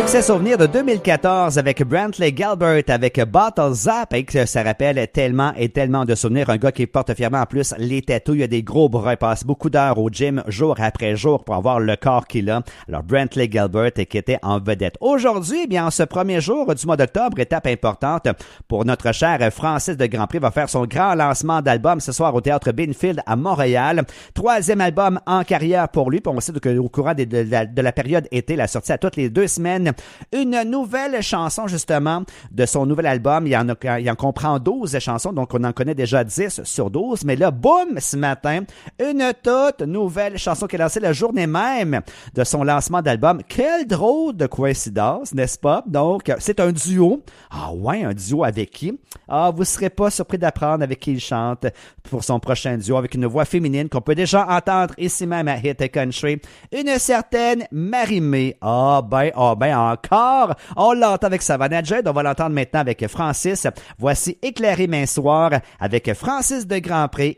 succès souvenir de 2014 avec Brantley Gilbert avec Bottle Zap et que ça rappelle tellement et tellement de souvenirs. Un gars qui porte fièrement en plus les tatous. Il a des gros bras. Il passe beaucoup d'heures au gym jour après jour pour avoir le corps qu'il a. Alors Brantley Gilbert qui était en vedette. Aujourd'hui, eh bien, en ce premier jour du mois d'octobre, étape importante pour notre cher Francis de Grandpré va faire son grand lancement d'album ce soir au Théâtre Binfield à Montréal. 3e album en carrière pour lui. Puis on sait qu'au courant de la période été, la sortie à toutes les 2 semaines, une nouvelle chanson justement de son nouvel album. Il en comprend 12 chansons, donc on en connaît déjà 10 sur 12. Mais là, boum, ce matin, une toute nouvelle chanson qui est lancée la journée même de son lancement d'album. Quelle drôle de coïncidence, n'est-ce pas? Donc, c'est un duo. Ah ouais, un duo avec qui? Ah, vous serez pas surpris d'apprendre avec qui il chante pour son prochain duo, avec une voix féminine qu'on peut déjà entendre ici même à Hit Country. Une certaine Marie-Mé. Ah ben, encore. On l'entend avec Savannah Jade. On va l'entendre maintenant avec Francis. Voici Éclairé main soir avec Francis de Grandpré